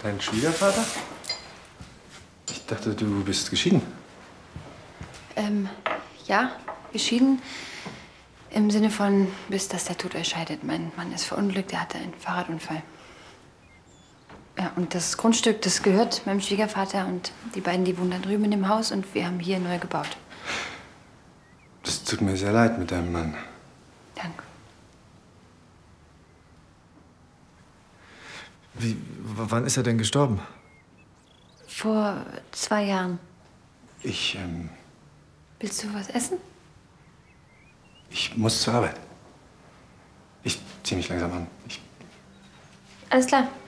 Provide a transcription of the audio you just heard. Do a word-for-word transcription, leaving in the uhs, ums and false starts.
Dein Schwiegervater? Ich dachte, du bist geschieden. Ähm, ja, geschieden. Im Sinne von, bis dass der Tod euch scheidet. Mein Mann ist verunglückt, er hatte einen Fahrradunfall. Ja, und das Grundstück, das gehört meinem Schwiegervater und die beiden, die wohnen da drüben in dem Haus und wir haben hier neu gebaut. Das tut mir sehr leid mit deinem Mann. Danke. Wie, w- wann ist er denn gestorben? Vor zwei Jahren. Ich, ähm, Willst du was essen? ich muss zur Arbeit. Ich zieh mich langsam an. Ich Alles klar.